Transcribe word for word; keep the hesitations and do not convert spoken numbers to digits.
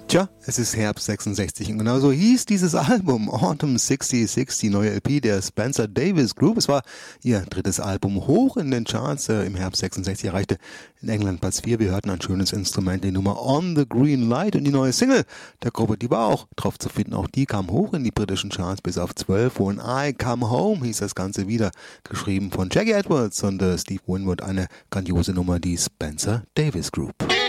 Tja, es ist Herbst sechsundsechzig und genau so hieß dieses Album, Autumn sechsundsechzig, die neue L P der Spencer Davis Group. Es war ihr drittes Album, hoch in den Charts. Äh, Im Herbst sechsundsechzig erreichte in England Platz vier. Wir hörten ein schönes Instrument, die Nummer On the Green Light, und die neue Single der Gruppe, die war auch drauf zu finden. Auch die kam hoch in die britischen Charts bis auf zwölf. When I Come Home hieß das Ganze wieder, geschrieben von Jackie Edwards und äh, Steve Winwood, eine grandiose Nummer, die Spencer Davis Group.